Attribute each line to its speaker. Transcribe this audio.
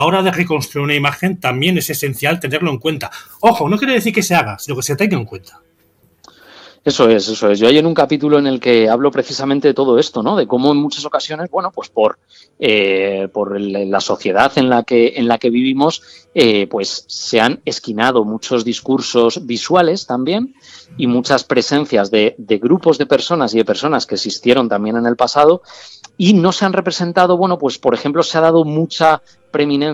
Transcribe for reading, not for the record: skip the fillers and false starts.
Speaker 1: hora de reconstruir una imagen también es esencial tenerlo en cuenta. Ojo, no quiere decir que se haga, sino que se tenga en cuenta.
Speaker 2: Eso es, eso es. Yo hay en un capítulo en el que hablo precisamente de todo esto, ¿no? De cómo en muchas ocasiones, bueno, pues por la sociedad en la que vivimos, pues se han esquinado muchos discursos visuales también y muchas presencias de grupos de personas y de personas que existieron también en el pasado y no se han representado, bueno, pues por ejemplo se ha dado mucha preeminencia